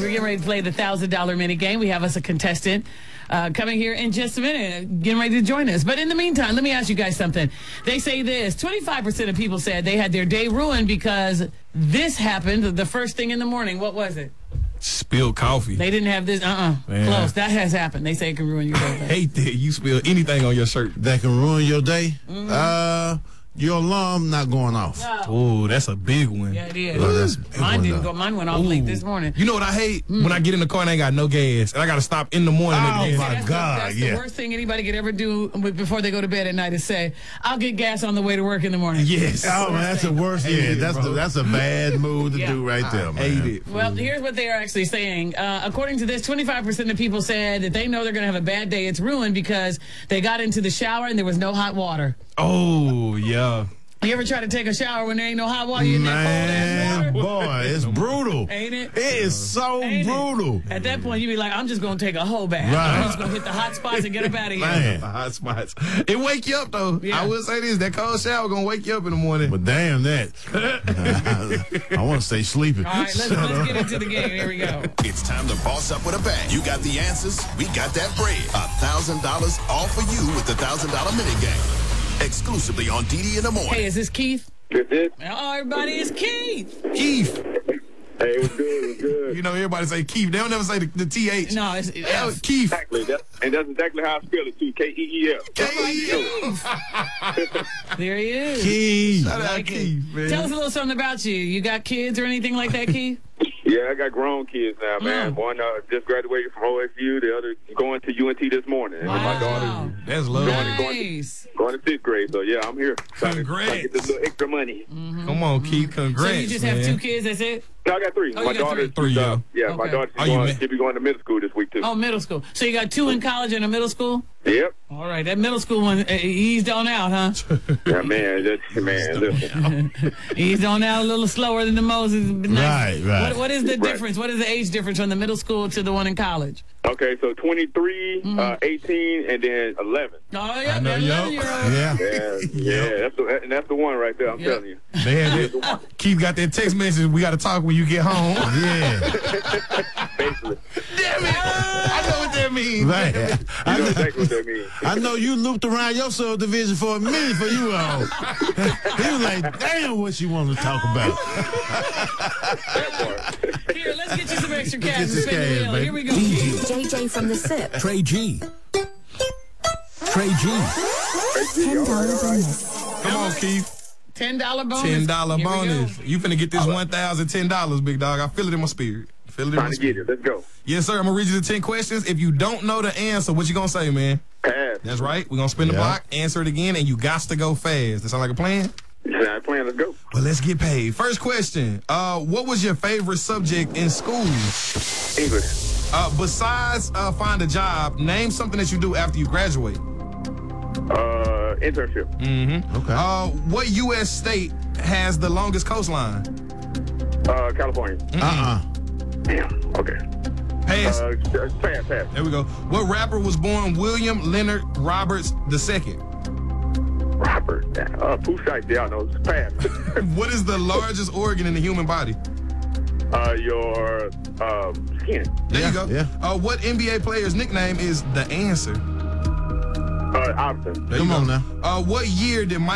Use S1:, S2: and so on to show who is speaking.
S1: we're getting ready to play the $1,000 minute game. We have us a contestant coming here in just a minute, getting ready to join us. But in the meantime, let me ask you guys something. They say this, 25% of people said they had their day ruined because this happened the first thing in the morning. What was it?
S2: Spilled coffee.
S1: They didn't have this. Close. That has happened. They say it can ruin your day.
S2: I hate that you spill anything on your shirt.
S3: That can ruin your day? Your alarm not going off.
S2: Oh, that's a big one.
S1: Yeah, it is.
S3: Oh, that's a big
S1: Mine
S3: one,
S1: didn't
S3: though.
S1: go. Mine went off late this morning.
S2: You know what I hate? When I get in the car and I ain't got no gas, and I got to stop in the morning.
S3: Oh,
S2: to
S3: my
S2: get
S3: God,
S1: That's the worst thing anybody could ever do before they go to bed at night is say, I'll get gas on the way to work in the morning.
S2: Yes.
S3: Oh, man, that's the worst.
S2: Hate
S3: Yeah,
S2: it,
S3: that's a bad move to do right there, man.
S2: Hate it.
S1: Well, here's what they are actually saying. According to this, 25% of people said that they know they're going to have a bad day. It's ruined because they got into the shower and there was no hot water.
S2: Oh, yeah.
S1: You ever try to take a shower when there ain't no hot water? You in that cold ass water?
S3: Boy, it's brutal.
S1: Ain't it?
S3: It is so
S1: Ain't it?
S3: brutal.
S1: At that point, you be like, I'm just going to take a whole bath.
S3: Right.
S1: I'm just going to hit the hot spots and get up out of here.
S3: Man.
S2: The hot spots. It wake you up, though.
S1: Yeah.
S2: I will say this. That cold shower going to wake you up in the morning.
S3: But damn that. I want to stay sleeping.
S1: All right, let's get into the game. Here we go.
S4: It's time to boss up with a bang. You got the answers. We got that bread. $1,000 all for you with the $1,000 minute game. Exclusively on DD in the morning.
S1: Hey, is this Keith?
S5: Good, good.
S1: Oh, everybody, it's Keith.
S2: Keith.
S5: Hey, it was good, it was good.
S2: You know, everybody say Keith. They don't never say the TH.
S1: No, it's F.
S2: Keith.
S5: Exactly. And that's exactly how I spell it, too. K-E-E-L.
S2: Keith.
S1: There he is.
S3: Keith.
S2: Shout out
S1: Like it.
S2: Keith, man.
S1: Tell us a little something about you. You got kids or anything like that, Keith?
S5: Yeah, I got grown kids now, man. One just graduated from OSU, the other going to UNT this morning. And my daughter's
S2: That's love.
S1: Nice.
S5: going to 6th grade. So, yeah, I'm here. Trying to
S2: Congrats.
S5: get this little extra money.
S2: Come on, Keith. Congrats,
S1: So you just
S2: man.
S1: have 2 kids, that's it?
S5: No, I got 3.
S1: Oh,
S5: my
S1: you got
S5: daughter's
S2: three. Yeah.
S5: Yeah, my
S1: Okay.
S5: daughter,
S2: Oh, you ma-
S5: she'll be going to middle school this week, too.
S1: Oh, middle school. So you got 2 in college and a middle school?
S5: Yep.
S1: All right, that middle school one eased on out, huh?
S5: Yeah, man. Listen.
S1: Eased on out a little slower than the Moses. Nice.
S3: Right.
S1: What is the difference? What is the age difference from the middle school to the one in college?
S5: Okay, so 23, 18, and then 11.
S1: Oh, yeah,
S2: I know,
S1: they're
S2: yup.
S1: 11-year-olds.
S3: Yeah.
S5: Yeah, that's the one right there, I'm
S1: Yep.
S5: telling you.
S2: Man, Keith got that text message. We got to talk when you get home.
S3: Yeah.
S5: Basically.
S2: Damn it. I know what that means.
S3: Right.
S5: You know exactly what that means.
S3: I know you looped around your subdivision for a minute for you all. He was like, damn, what you want to talk about.
S1: Here, let's get you some extra cash and
S3: this
S1: spin the
S3: cash,
S1: wheel.
S3: baby.
S1: Here we go, Keith.
S6: JJ from the SIP.
S7: Trey G. Trey G.
S6: $10 bonus.
S2: Come on, Keith.
S1: $10 bonus.
S2: $10
S1: Here we
S2: bonus.
S1: go.
S2: You finna get this $1,010, big dog. I feel it in my spirit. Feel it in my
S5: Trying to
S2: spirit.
S5: get it. Let's go.
S2: Yes, sir. I'm gonna read you the 10 questions. If you don't know the answer, what you gonna say, man?
S5: Pass.
S2: That's right. We're gonna spin the
S3: Yeah.
S2: block, answer it again, and you got to go fast. That sound like a plan?
S5: Yeah, plan. Let's go.
S2: Well, let's get paid. First question. What was your favorite subject in school?
S5: English.
S2: Besides find a job, name something that you do after you graduate.
S5: Internship.
S3: Okay.
S2: What U.S. state has the longest coastline?
S5: California. Damn. Okay.
S2: Pass.
S5: Pass.
S2: There we go. What rapper was born William Leonard Roberts II?
S5: Robert. Pooh Shiesty. I don't know. Pass.
S2: What is the largest organ in the human body?
S5: Your skin.
S2: There you go.
S3: yeah.
S2: What NBA player's nickname is The Answer?
S5: Iverson.
S2: There you
S3: Come
S2: go.
S3: on now.
S2: What year did Mike